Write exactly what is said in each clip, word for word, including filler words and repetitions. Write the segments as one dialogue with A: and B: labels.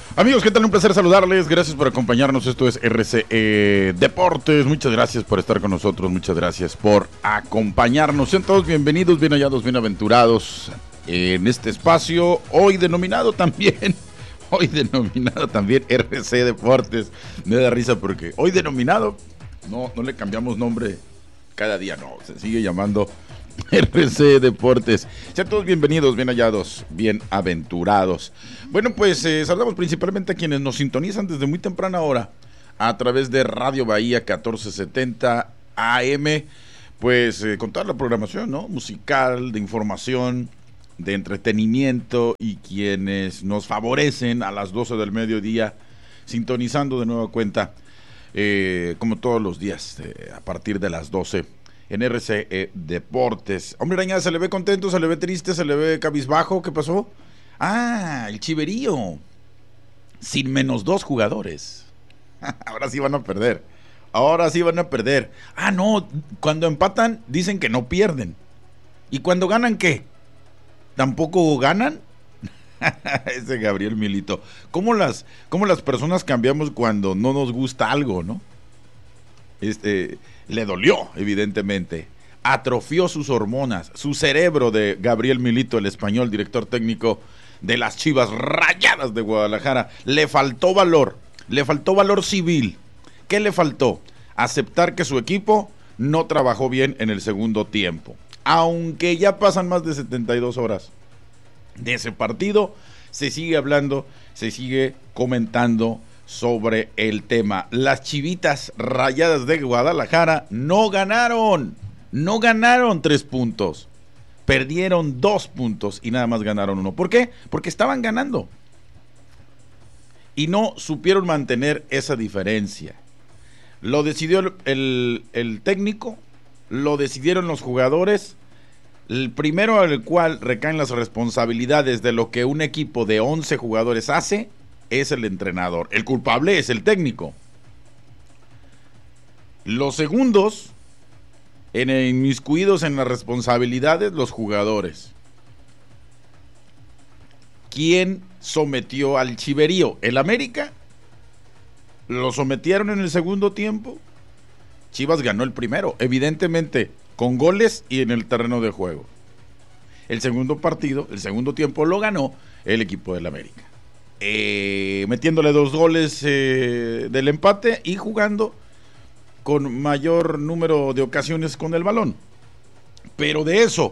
A: Amigos, ¿qué tal? Un placer saludarles. Gracias por acompañarnos. Esto es R C E Deportes. Muchas gracias por estar con nosotros. Muchas gracias por acompañarnos. Sean todos bienvenidos, bien hallados, bienaventurados en este espacio. Hoy denominado también, hoy denominado también R C E Deportes. Me da risa porque hoy denominado, no, no le cambiamos nombre cada día, no. Se sigue llamando R C E Deportes. Sean todos bienvenidos, bien hallados, bienaventurados. Bueno, pues eh, saludamos principalmente a quienes nos sintonizan desde muy temprana hora a través de Radio Bahía catorce setenta A M, pues eh, con toda la programación, ¿no? Musical, de información, de entretenimiento, y quienes nos favorecen a las doce del mediodía, sintonizando de nueva cuenta, eh, como todos los días, eh, a partir de las doce en R C E Deportes. Hombre Araña, ¿se le ve contento, se le ve triste, se le ve cabizbajo? ¿Qué pasó? Ah, el Chiverío, sin menos dos jugadores. Ahora sí van a perder, ahora sí van a perder. Ah, no, cuando empatan dicen que no pierden. ¿Y cuando ganan qué? ¿Tampoco ganan? Ese Gabriel Milito. ¿Cómo las, cómo las personas cambiamos cuando no nos gusta algo, no? Este... Le dolió, evidentemente. Atrofió sus hormonas, su cerebro de Gabriel Milito, el español, director técnico de las Chivas Rayadas de Guadalajara. Le faltó valor, le faltó valor civil. ¿Qué le faltó? Aceptar que su equipo no trabajó bien en el segundo tiempo. Aunque ya pasan más de setenta y dos horas de ese partido, se sigue hablando, se sigue comentando sobre el tema. Las Chivitas Rayadas de Guadalajara no ganaron, no ganaron tres puntos, perdieron dos puntos y nada más ganaron uno. ¿Por qué? Porque estaban ganando y no supieron mantener esa diferencia. Lo decidió el, el, el técnico, lo decidieron los jugadores. El primero al cual recaen las responsabilidades de lo que un equipo de once jugadores hace es el entrenador. El culpable es el técnico. Los segundos, en inmiscuidos en las responsabilidades, los jugadores. ¿Quién sometió al Chiverío? ¿El América? ¿Lo sometieron en el segundo tiempo? Chivas ganó el primero, evidentemente, con goles y en el terreno de juego. El segundo partido, el segundo tiempo, lo ganó el equipo del América. Eh, metiéndole dos goles eh, del empate y jugando con mayor número de ocasiones con el balón. Pero de eso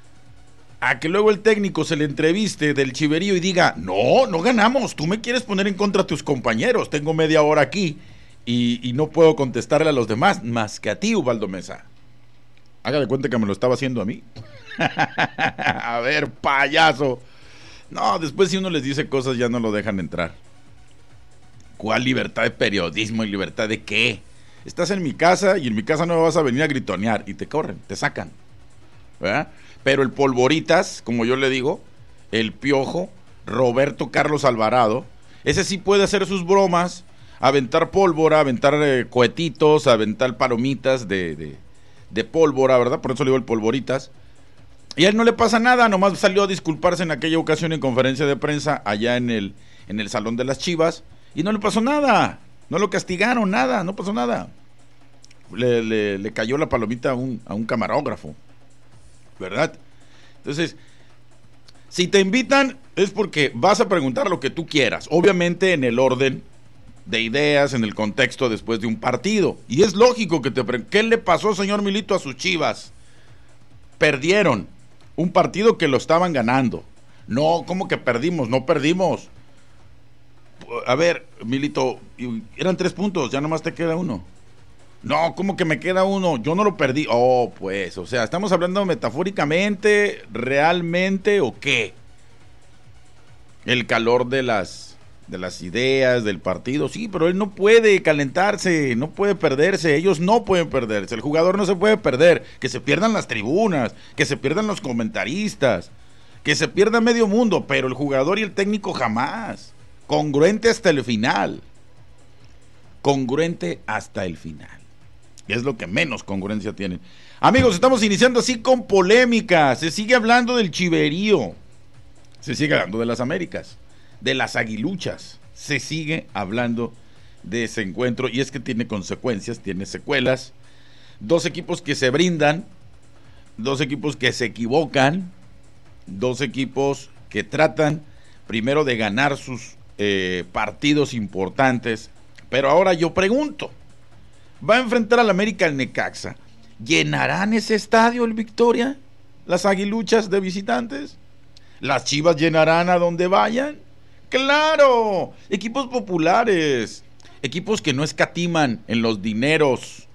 A: a que luego el técnico se le entreviste del Chiverío y diga: no, no ganamos, tú me quieres poner en contra a tus compañeros, tengo media hora aquí y, y no puedo contestarle a los demás más que a ti, Ubaldo Mesa. Haga de cuenta que me lo estaba haciendo a mí. A ver, payaso. No, después si uno les dice cosas ya no lo dejan entrar. ¿Cuál libertad de periodismo y libertad de qué? Estás en mi casa y en mi casa no me vas a venir a gritonear y te corren, te sacan, ¿verdad? Pero el Polvoritas, como yo le digo, el Piojo, Roberto Carlos Alvarado, ese sí puede hacer sus bromas, aventar pólvora, aventar eh, cohetitos, aventar palomitas de, de, de pólvora, ¿verdad? Por eso le digo el Polvoritas. Y a él no le pasa nada, nomás salió a disculparse en aquella ocasión en conferencia de prensa allá en el, en el Salón de las Chivas y no le pasó nada, no lo castigaron, nada, no pasó nada. Le, le, le cayó la palomita a un, a un camarógrafo, ¿verdad? Entonces, si te invitan es porque vas a preguntar lo que tú quieras, obviamente en el orden de ideas, en el contexto después de un partido. Y es lógico que te pregunten: ¿qué le pasó, señor Milito, a sus Chivas? Perdieron un partido que lo estaban ganando. No, ¿cómo que perdimos? No perdimos. A ver, Milito, eran tres puntos, ya nomás te queda uno. No, ¿cómo que me queda uno? Yo no lo perdí. Oh, pues, o sea, ¿estamos hablando metafóricamente, realmente o qué? El calor de las, de las ideas, del partido, sí, pero él no puede calentarse, no puede perderse, ellos no pueden perderse, el jugador no se puede perder, que se pierdan las tribunas, que se pierdan los comentaristas, que se pierda medio mundo, pero el jugador y el técnico jamás. Congruente hasta el final. Congruente hasta el final. Es lo que menos congruencia tienen. Amigos, estamos iniciando así con polémica. Se sigue hablando del Chiverío. Se sigue hablando de las Américas, de las Aguiluchas. se sigue hablando de ese encuentro y es que tiene consecuencias, tiene secuelas. Dos equipos que se brindan, dos equipos que se equivocan, dos equipos que tratan primero de ganar sus eh, partidos importantes. Pero ahora yo pregunto, va a enfrentar al América el Necaxa. ¿Llenarán ese estadio el Victoria? ¿Las aguiluchas de visitantes? ¿Las Chivas llenarán a donde vayan? ¡Claro! Equipos populares, equipos que no escatiman en los dineros,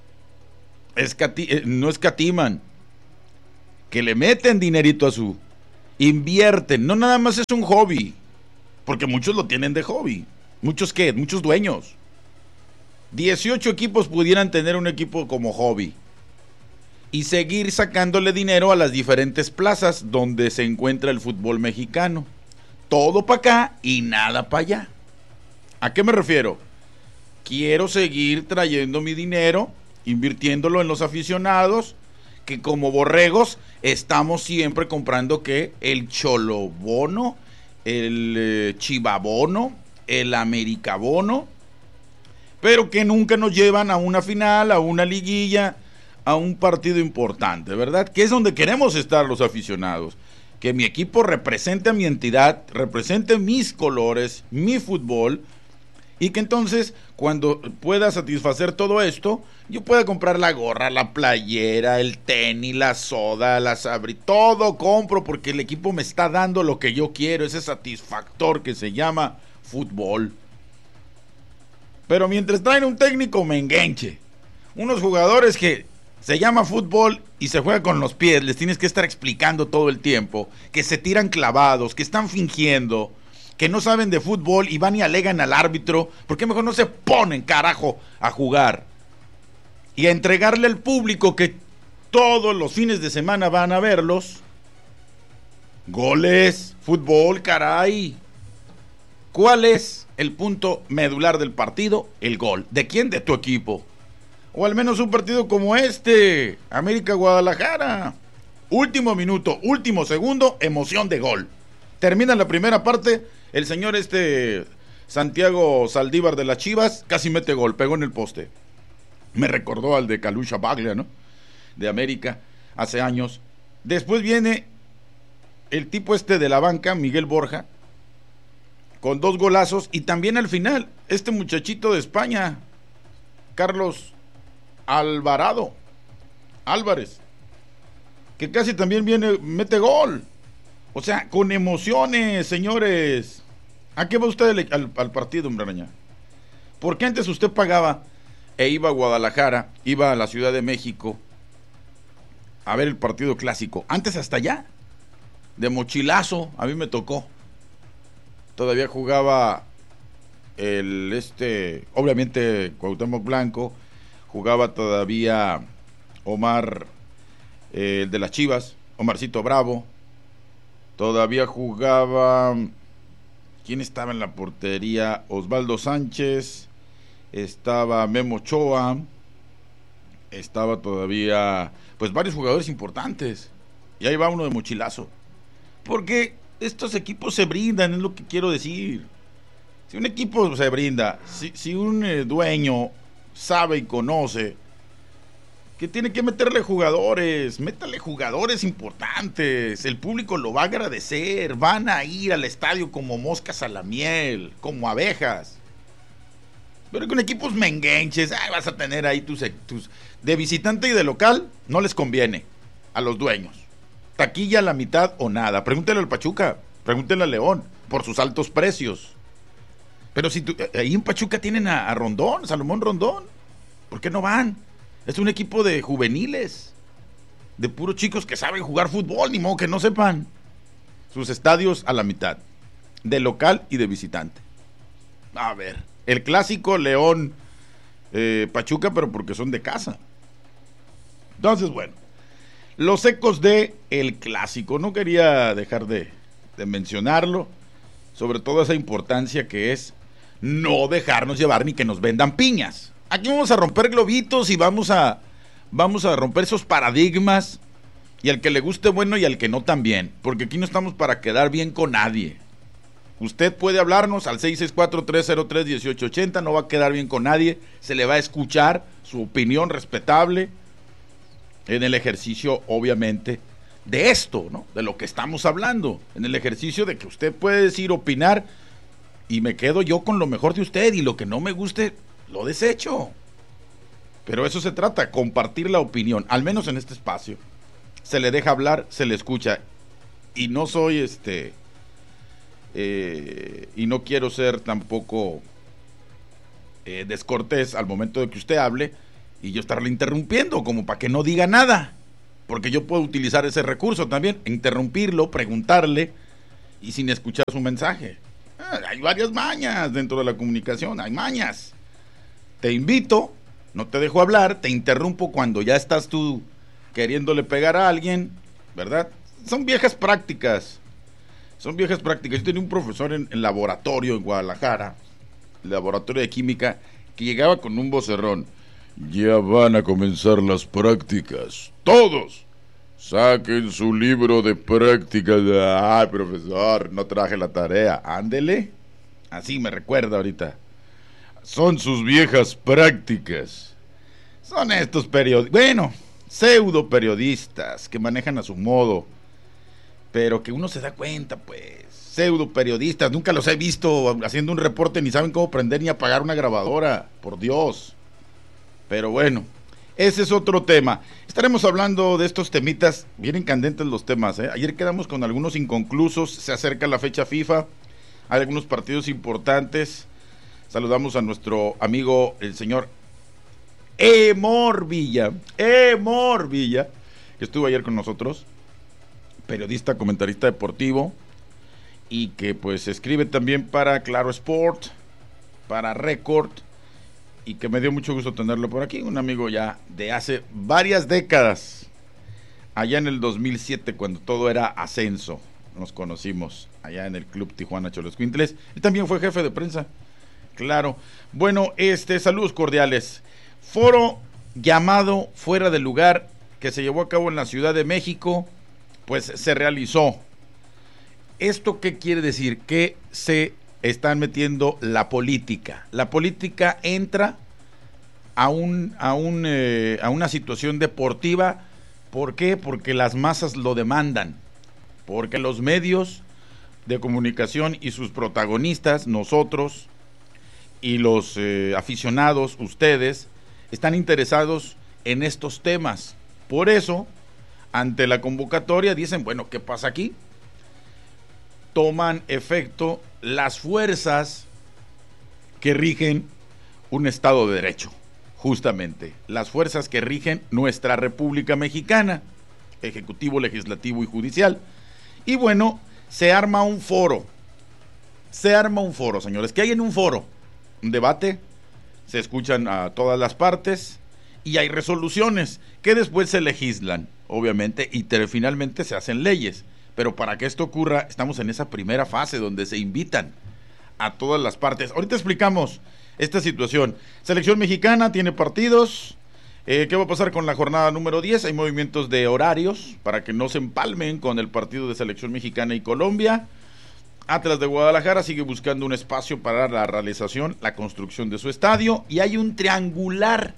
A: Escati- eh, no escatiman, que le meten dinerito a su, invierten, no nada más es un hobby, porque muchos lo tienen de hobby. ¿Muchos qué? Muchos dueños. dieciocho equipos pudieran tener un equipo como hobby y seguir sacándole dinero a las diferentes plazas donde se encuentra el fútbol mexicano. Todo para acá y nada para allá. ¿A qué me refiero? Quiero seguir trayendo mi dinero, invirtiéndolo en los aficionados, que como borregos estamos siempre comprando que el cholobono, el eh, chivabono, el americabono, pero que nunca nos llevan a una final, a una liguilla, a un partido importante, ¿verdad? Que es donde queremos estar los aficionados. Que mi equipo represente a mi entidad, represente mis colores, mi fútbol, y que entonces cuando pueda satisfacer todo esto, yo pueda comprar la gorra, la playera, el tenis, la soda, la sabri, todo compro porque el equipo me está dando lo que yo quiero, ese satisfactor que se llama fútbol. Pero mientras traen un técnico me enganche, unos jugadores que se llama fútbol y se juega con los pies, les tienes que estar explicando todo el tiempo, que se tiran clavados, que están fingiendo, que no saben de fútbol y van y alegan al árbitro, ¿por qué mejor no se ponen, carajo, a jugar? Y a entregarle al público que todos los fines de semana van a verlos. Goles, fútbol, caray. ¿Cuál es el punto medular del partido? El gol. ¿De quién? De tu equipo. O al menos un partido como este, América Guadalajara. Último minuto, último segundo, emoción de gol. Termina la primera parte, el señor este Santiago Saldívar de las Chivas casi mete gol, pegó en el poste. Me recordó al de Calusha Baglia, ¿no? De América, hace años. Después viene el tipo este de la banca, Miguel Borja, con dos golazos, y también al final, este muchachito de España, Carlos Alvarado, Álvarez, que casi también viene, mete gol. O sea, con emociones, señores. ¿A qué va usted al, al, al partido, hombre araña? Porque antes usted pagaba e iba a Guadalajara, iba a la Ciudad de México a ver el partido clásico. Antes hasta allá, de mochilazo, a mí me tocó. Todavía jugaba el este, obviamente Cuauhtémoc Blanco, jugaba todavía Omar, eh, el de las Chivas, Omarcito Bravo, todavía jugaba, ¿quién estaba en la portería? Osvaldo Sánchez, estaba Memo Ochoa, estaba todavía, pues varios jugadores importantes, y ahí va uno de mochilazo, porque estos equipos se brindan, es lo que quiero decir. Si un equipo se brinda, si, si un eh, dueño sabe y conoce que tiene que meterle jugadores, métale jugadores importantes, el público lo va a agradecer, van a ir al estadio como moscas a la miel, como abejas. Pero con equipos menguenches, ay, vas a tener ahí tus, tus de visitante y de local, no les conviene a los dueños. Taquilla a la mitad o nada. Pregúntele al Pachuca, pregúntele al León, por sus altos precios. Pero si tú, ahí en Pachuca tienen a, a Rondón, Salomón Rondón, ¿por qué no van? Es un equipo de juveniles, de puros chicos que saben jugar fútbol, ni modo que no sepan. Sus estadios a la mitad, de local y de visitante. A ver, el clásico León eh, Pachuca, pero porque son de casa. Entonces, bueno, los ecos de el clásico, no quería dejar de, de mencionarlo, sobre todo esa importancia que es no dejarnos llevar ni que nos vendan piñas. Aquí vamos a romper globitos y vamos a, vamos a romper esos paradigmas, y al que le guste bueno y al que no también, porque aquí no estamos para quedar bien con nadie. Usted puede hablarnos al seis seis cuatro, tres cero tres, uno ocho ocho cero, no va a quedar bien con nadie, se le va a escuchar su opinión respetable en el ejercicio, obviamente, de esto, ¿no? De lo que estamos hablando, en el ejercicio de que usted puede decir, opinar, y me quedo yo con lo mejor de usted, y lo que no me guste, lo desecho. Pero eso se trata, compartir la opinión, al menos en este espacio. Se le deja hablar, se le escucha, y no soy este... Eh, y no quiero ser tampoco eh, descortés al momento de que usted hable y yo estarle interrumpiendo como para que no diga nada, porque yo puedo utilizar ese recurso también, interrumpirlo, preguntarle y sin escuchar su mensaje. Ah, hay varias mañas dentro de la comunicación, hay mañas. Te invito, no te dejo hablar, te interrumpo cuando ya estás tú queriéndole pegar a alguien, ¿verdad? Son viejas prácticas. Son viejas prácticas. Yo tenía un profesor en, en laboratorio en Guadalajara, laboratorio de química, que llegaba con un vocerrón. Ya van a comenzar las prácticas. Todos saquen su libro de prácticas. Ay, profesor, no traje la tarea. Ándele. Así me recuerda ahorita. Son sus viejas prácticas. Son estos periodistas, bueno, pseudo periodistas que manejan a su modo, pero que uno se da cuenta, pues, pseudo periodistas, nunca los he visto haciendo un reporte, ni saben cómo prender ni apagar una grabadora, por Dios. Pero bueno, ese es otro tema. Estaremos hablando de estos temitas, vienen candentes los temas, ¿eh? Ayer quedamos con algunos inconclusos, se acerca la fecha FIFA, hay algunos partidos importantes. Saludamos a nuestro amigo, el señor Emor Villa, Emor Villa, que estuvo ayer con nosotros, periodista, comentarista deportivo, y que pues escribe también para Claro Sport, para Record, y que me dio mucho gusto tenerlo por aquí, un amigo ya de hace varias décadas, allá en el dos mil siete, cuando todo era ascenso, nos conocimos allá en el Club Tijuana Xoloscuintles, y también fue jefe de prensa, claro. Bueno, este, saludos cordiales. Foro llamado Fuera de Lugar, que se llevó a cabo en la Ciudad de México, pues se realizó. ¿Esto qué quiere decir? Que se están metiendo la política. La política entra a un, a un, eh, a una situación deportiva. ¿Por qué? Porque las masas lo demandan. Porque los medios de comunicación y sus protagonistas, nosotros y los eh, aficionados, ustedes, están interesados en estos temas. Por eso, ante la convocatoria dicen, bueno, ¿qué pasa aquí? Toman efecto las fuerzas que rigen un Estado de Derecho, justamente, las fuerzas que rigen nuestra República Mexicana, Ejecutivo, Legislativo y Judicial. Y bueno, se arma un foro, se arma un foro, señores. ¿Qué hay en un foro? Un debate, se escuchan a todas las partes y hay resoluciones que después se legislan, obviamente, y te, finalmente se hacen leyes. Pero para que esto ocurra, estamos en esa primera fase donde se invitan a todas las partes. Ahorita explicamos esta situación. Selección mexicana tiene partidos. Eh, ¿Qué va a pasar con la jornada número diez? Hay movimientos de horarios para que no se empalmen con el partido de selección mexicana y Colombia. Atlas de Guadalajara sigue buscando un espacio para la realización, la construcción de su estadio, y hay un triangular.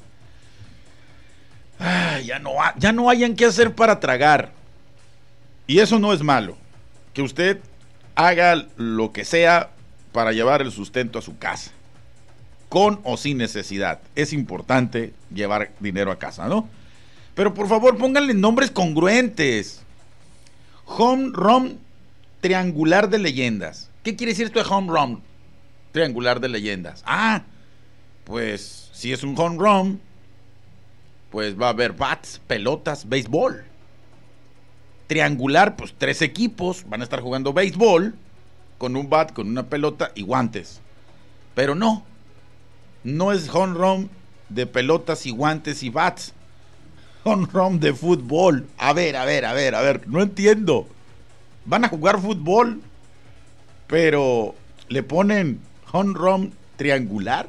A: Ay, ya no, ha, ya no hayan qué hacer para tragar. Y eso no es malo. Que usted haga lo que sea para llevar el sustento a su casa, con o sin necesidad. Es importante llevar dinero a casa, ¿no? Pero por favor pónganle nombres congruentes. Home Run Triangular de Leyendas. ¿Qué quiere decir esto de Home Run Triangular de Leyendas? Ah, pues si es un home run, pues va a haber bats, pelotas, béisbol. Triangular, pues tres equipos van a estar jugando béisbol con un bat, con una pelota y guantes. Pero no, no es home run de pelotas y guantes y bats. Home run de fútbol. A ver, a ver, a ver, a ver, no entiendo. Van a jugar fútbol, pero le ponen home run triangular.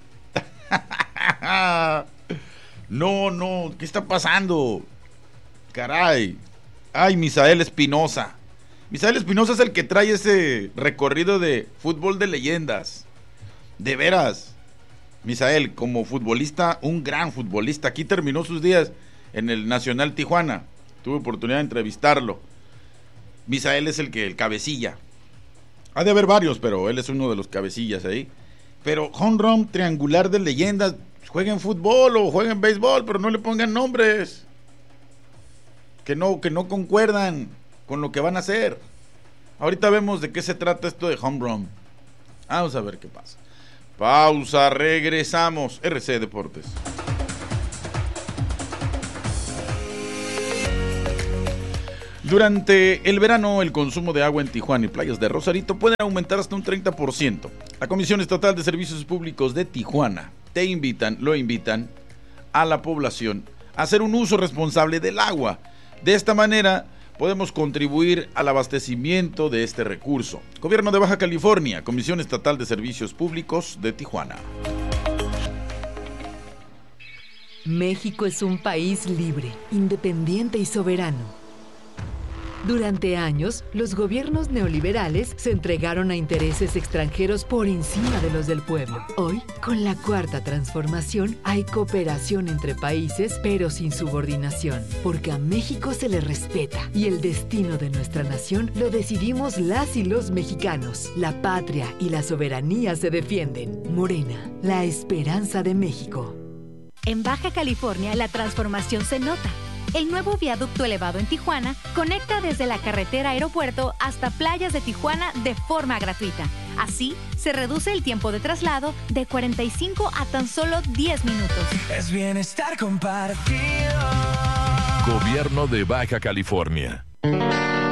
A: No, no, ¿qué está pasando? Caray. Ay, Misael Espinosa, Misael Espinosa es el que trae ese recorrido de fútbol de leyendas. De veras. Misael, como futbolista, un gran futbolista. Aquí terminó sus días en el Nacional Tijuana. Tuve oportunidad de entrevistarlo. Misael es el que, el cabecilla. Ha de haber varios, pero él es uno de los cabecillas ahí. Pero home run triangular de leyendas. Jueguen fútbol o jueguen béisbol, pero no le pongan nombres que no, que no concuerdan con lo que van a hacer. Ahorita vemos de qué se trata esto de home run. Vamos a ver qué pasa. Pausa, regresamos. R C Deportes. Durante el verano, el consumo de agua en Tijuana y playas de Rosarito puede aumentar hasta un treinta por ciento. La Comisión Estatal de Servicios Públicos de Tijuana te invitan, lo invitan a la población a hacer un uso responsable del agua. De esta manera podemos contribuir al abastecimiento de este recurso. Gobierno de Baja California, Comisión Estatal de Servicios Públicos de Tijuana.
B: México es un país libre, independiente y soberano. Durante años, los gobiernos neoliberales se entregaron a intereses extranjeros por encima de los del pueblo. Hoy, con la Cuarta Transformación, hay cooperación entre países, pero sin subordinación, porque a México se le respeta y el destino de nuestra nación lo decidimos las y los mexicanos. La patria y la soberanía se defienden. Morena, la esperanza de México.
C: En Baja California, la transformación se nota. El nuevo viaducto elevado en Tijuana conecta desde la carretera aeropuerto hasta playas de Tijuana de forma gratuita. Así, se reduce el tiempo de traslado de cuarenta y cinco a tan solo diez minutos.
D: Es bienestar compartido.
E: Gobierno de Baja California.